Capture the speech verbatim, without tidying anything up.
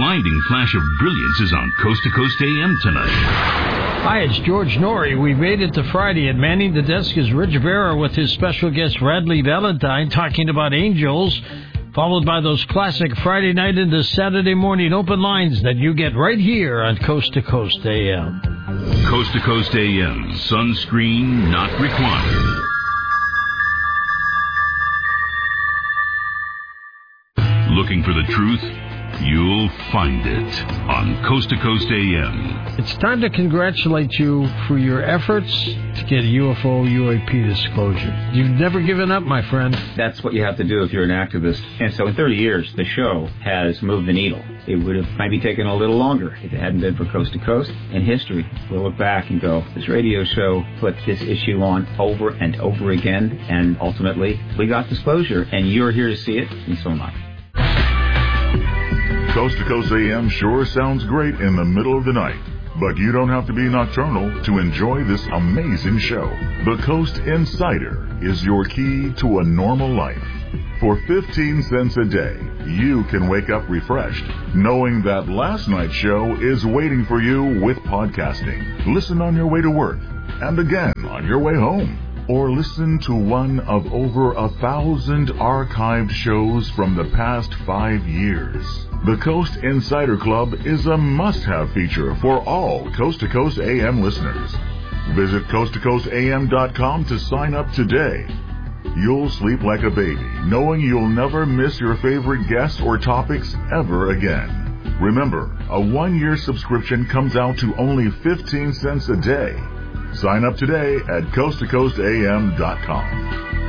blinding flash of brilliance is on Coast to Coast A M tonight. Hi, it's George Norrie. We made it to Friday, and manning the desk is Rich Vera with his special guest Radley Valentine talking about angels, followed by those classic Friday night into Saturday morning open lines that you get right here on Coast to Coast A M. Coast to Coast A M, sunscreen not required. Looking for the truth? You'll find it on Coast to Coast A M. It's time to congratulate you for your efforts to get U F O U A P disclosure. You've never given up, my friend. That's what you have to do if you're an activist. And so in thirty years, the show has moved the needle. It would have maybe taken a little longer if it hadn't been for Coast to Coast. In history, we'll look back and go, this radio show put this issue on over and over again, and ultimately, we got disclosure, and you're here to see it, and so am I. Coast to Coast A M sure sounds great in the middle of the night, but you don't have to be nocturnal to enjoy this amazing show. The Coast Insider is your key to a normal life. For fifteen cents a day, you can wake up refreshed, knowing that last night's show is waiting for you with podcasting. Listen on your way to work, and again on your way home. Or listen to one of over a thousand archived shows from the past five years. The Coast Insider Club is a must-have feature for all Coast to Coast A M listeners. Visit coast to coast a m dot com to sign up today. You'll sleep like a baby, knowing you'll never miss your favorite guests or topics ever again. Remember, a one-year subscription comes out to only fifteen cents a day. Sign up today at coast to coast a m dot com.